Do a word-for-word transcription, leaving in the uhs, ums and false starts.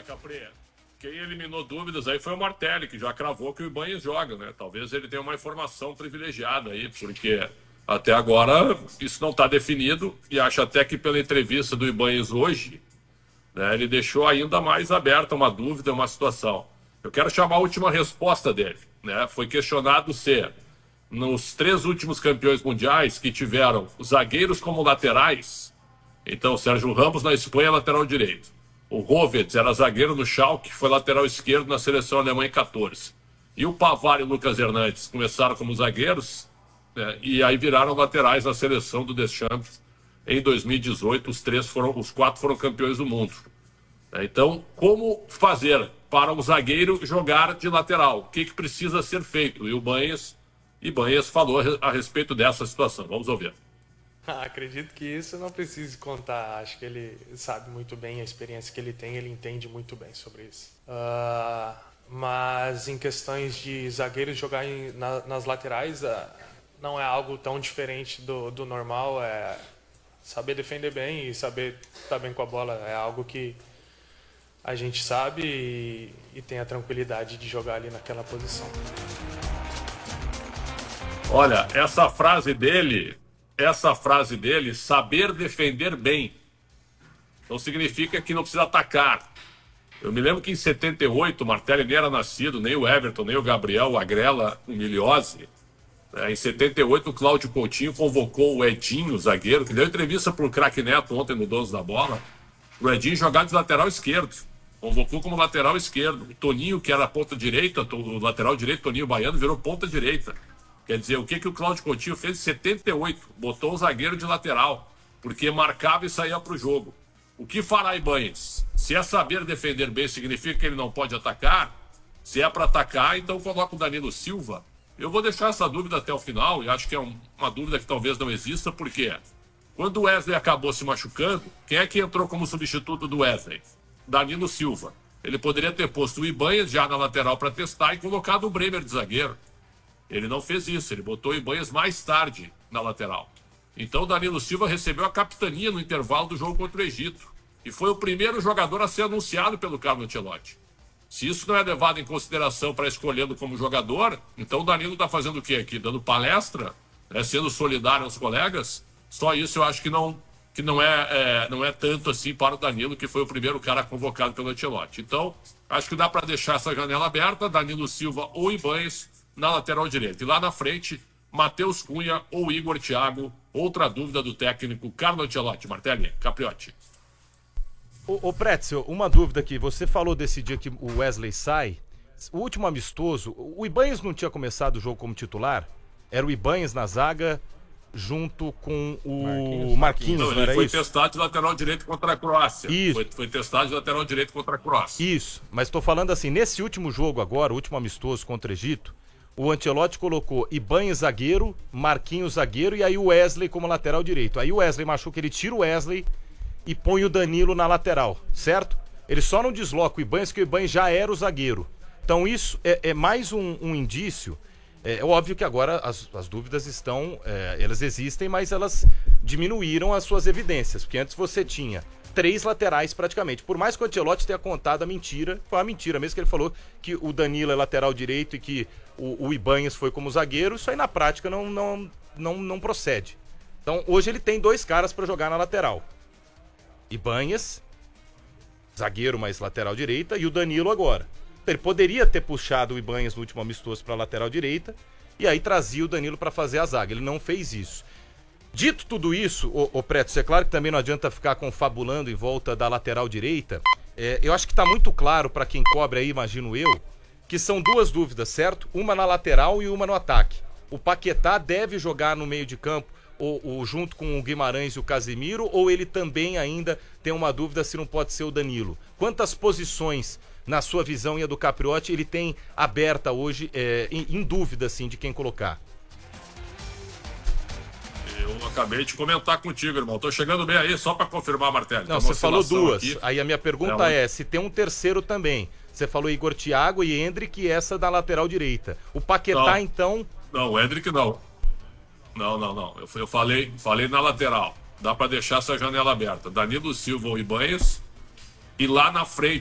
Olha, Capri, quem eliminou dúvidas aí foi o Martelli, que já cravou que o Ibanez joga, né? Talvez ele tenha uma informação privilegiada aí, porque até agora isso não está definido, e acho até que pela entrevista do Ibanez hoje, né, ele deixou ainda mais aberta uma dúvida, uma situação. Eu quero chamar a última resposta dele, né? Foi questionado se nos três últimos campeões mundiais que tiveram zagueiros como laterais, então Sérgio Ramos na Espanha, lateral direito. O Rovetz era zagueiro no Schalke, foi lateral esquerdo na seleção alemã em quatorze. E o Pavard e o Lucas Hernandes começaram como zagueiros, né, e aí viraram laterais na seleção do Deschamps em dois mil e dezoito. Os três foram, os quatro foram campeões do mundo. Então, como fazer para um zagueiro jogar de lateral? O que, que precisa ser feito? E o Ibanez, Ibanez falou a respeito dessa situação. Vamos ouvir. Ah, acredito que isso não precise contar. Acho que ele sabe muito bem a experiência que ele tem, ele entende muito bem sobre isso. Uh, mas em questões de zagueiros jogar em, na, nas laterais, uh, não é algo tão diferente do, do normal. É saber defender bem e saber estar bem com a bola. É algo que a gente sabe e, e tem a tranquilidade de jogar ali naquela posição. Olha, essa frase dele... Essa frase dele, saber defender bem, não significa que não precisa atacar. Eu me lembro que em setenta e oito, o Martelli nem era nascido, nem o Everton, nem o Gabriel, o Agrella, o Miliose. Em setenta e oito, o Cláudio Coutinho convocou o Edinho, o zagueiro, que deu entrevista para o Craque Neto ontem no Donos da Bola, o Edinho jogar de lateral esquerdo. Convocou como lateral esquerdo. O Toninho, que era ponta direita, o lateral direito, Toninho Baiano, virou ponta direita. Quer dizer, o que, que o Cláudio Coutinho fez em setenta e oito? Botou o zagueiro de lateral, porque marcava e saía para o jogo. O que fará Ibanez? Se é saber defender bem, significa que ele não pode atacar? Se é para atacar, então coloca o Danilo Silva. Eu vou deixar essa dúvida até o final, e acho que é um, uma dúvida que talvez não exista, porque quando o Wesley acabou se machucando, quem é que entrou como substituto do Wesley? Danilo Silva. Ele poderia ter posto o Ibanez já na lateral para testar e colocado o Bremer de zagueiro. Ele não fez isso, ele botou o Ibanez mais tarde na lateral. Então o Danilo Silva recebeu a capitania no intervalo do jogo contra o Egito. E foi o primeiro jogador a ser anunciado pelo Carlo Ancelotti. Se isso não é levado em consideração para escolhê-lo como jogador, então o Danilo está fazendo o quê aqui? Dando palestra? Né? Sendo solidário aos colegas? Só isso eu acho que não, que não, é, é, não é tanto assim para o Danilo, que foi o primeiro cara convocado pelo Ancelotti. Então, acho que dá para deixar essa janela aberta, Danilo Silva ou Ibanez na lateral direita. E lá na frente, Matheus Cunha ou Igor Thiago. Outra dúvida do técnico Carlo Ancelotti. Martelli, Capriotti. Ô, ô Pretzel, uma dúvida aqui. Você falou desse dia que o Wesley sai. O último amistoso, o Ibanez não tinha começado o jogo como titular? Era o Ibanez na zaga junto com o Marquinhos, Marquinhos não, não ele era foi isso? testado de lateral direito contra a Croácia. Isso. Foi, foi testado de lateral direito contra a Croácia. Isso, mas estou falando assim, nesse último jogo agora, o último amistoso contra o Egito, o Ancelotti colocou Ibanez zagueiro, Marquinhos zagueiro e aí o Wesley como lateral direito. Aí o Wesley machuca, ele tira o Wesley e põe o Danilo na lateral, certo? Ele só não desloca o Ibanez, porque o Ibanez já era o zagueiro. Então isso é, é mais um, um indício. É óbvio que agora as, as dúvidas estão, é, elas existem, mas elas diminuíram as suas evidências, porque antes você tinha três laterais praticamente. Por mais que o Ancelotti tenha contado a mentira, foi uma mentira mesmo que ele falou que o Danilo é lateral direito e que o, o Ibanez foi como zagueiro, isso aí na prática não, não, não, não procede. Então hoje ele tem dois caras para jogar na lateral. Ibanez, zagueiro mais lateral direita, e o Danilo agora. Ele poderia ter puxado o Ibanez no último amistoso para a lateral direita e aí trazia o Danilo para fazer a zaga. Ele não fez isso. Dito tudo isso, ô, ô Preto, é claro que também não adianta ficar confabulando em volta da lateral direita. É, eu acho que está muito claro para quem cobre aí, imagino eu, que são duas dúvidas, certo? Uma na lateral e uma no ataque. O Paquetá deve jogar no meio de campo ou, ou junto com o Guimarães e o Casemiro, ou ele também ainda tem uma dúvida se não pode ser o Danilo? Quantas posições, na sua visão e a do Capriotti, ele tem aberta hoje, é, em, em dúvida, assim, de quem colocar? Eu acabei de comentar contigo, irmão. Tô chegando bem aí, só para confirmar, Martelli. Não, você falou duas. Aqui. Aí a minha pergunta é, é se tem um terceiro também. Você falou Igor Thiago e Endrick, e essa da lateral direita. O Paquetá, não, então... Não, o Endrick não. Não, não, não. Eu, eu falei, falei na lateral. Dá para deixar essa janela aberta. Danilo Silva ou Ibanez. E lá na frente,